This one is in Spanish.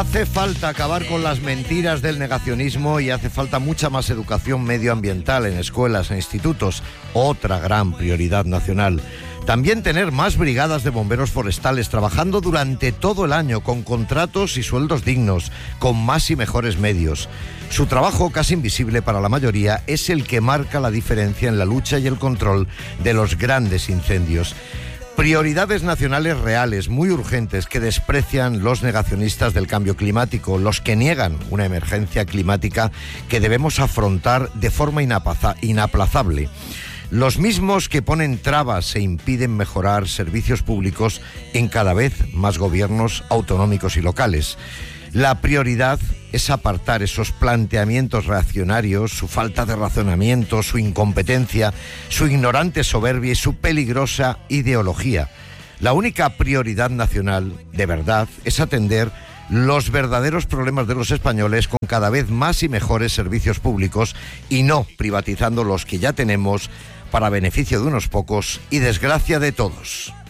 Hace falta acabar con las mentiras del negacionismo y hace falta mucha más educación medioambiental en escuelas e institutos, otra gran prioridad nacional. También tener más brigadas de bomberos forestales trabajando durante todo el año con contratos y sueldos dignos, con más y mejores medios. Su trabajo, casi invisible para la mayoría, es el que marca la diferencia en la lucha y el control de los grandes incendios. Prioridades nacionales reales, muy urgentes, que desprecian los negacionistas del cambio climático, los que niegan una emergencia climática que debemos afrontar de forma inaplazable. Los mismos que ponen trabas e impiden mejorar servicios públicos en cada vez más gobiernos autonómicos y locales. La prioridad es apartar esos planteamientos reaccionarios, su falta de razonamiento, su incompetencia, su ignorante soberbia y su peligrosa ideología. La única prioridad nacional, de verdad, es atender los verdaderos problemas de los españoles con cada vez más y mejores servicios públicos y no privatizando los que ya tenemos para beneficio de unos pocos y desgracia de todos.